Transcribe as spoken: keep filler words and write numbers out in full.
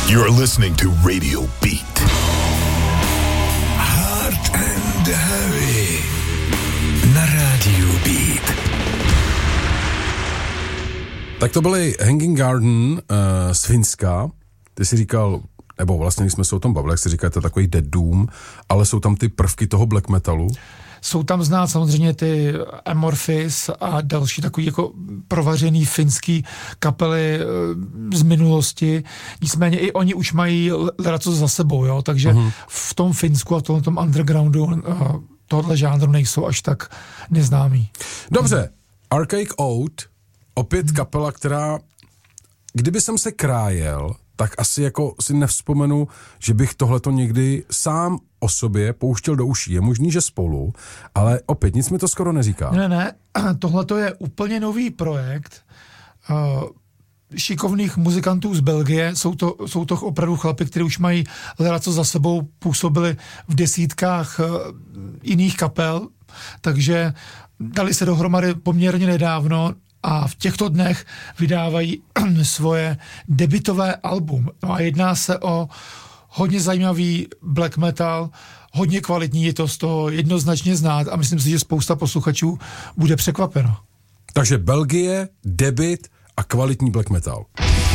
You're listening to Radio Beat. Hard and Heavy na Radio Beat. Tak to byly Hanging Garden uh, z Finska. Ty si říkal, nebo vlastně, když jsme se o tom bavili, jak si říkal, to je takový Dead Doom, ale jsou tam ty prvky toho black metalu. Jsou tam znát samozřejmě ty Amorphis a další takový jako provařený finský kapely z minulosti. Nicméně i oni už mají ledaco za sebou, jo, takže uh-huh. v tom Finsku a v tom, tom undergroundu tohle žánru nejsou až tak neznámý. Dobře, Archaic Oath, opět kapela, která, kdyby jsem se krájel, tak asi jako si nevzpomenu, že bych tohleto někdy sám o sobě pouštěl do uší. Je možný, že spolu, ale opět nic mi to skoro neříká. Ne, ne, tohleto je úplně nový projekt uh, šikovných muzikantů z Belgie. Jsou to, jsou to opravdu chlapi, kteří už mají ledaco za sebou, působili v desítkách uh, jiných kapel, takže dali se dohromady poměrně nedávno a v těchto dnech vydávají svoje debutové album. No a jedná se o hodně zajímavý black metal, hodně kvalitní, je to z toho jednoznačně znát a myslím si, že spousta posluchačů bude překvapeno. Takže Belgie, debut a kvalitní black metal.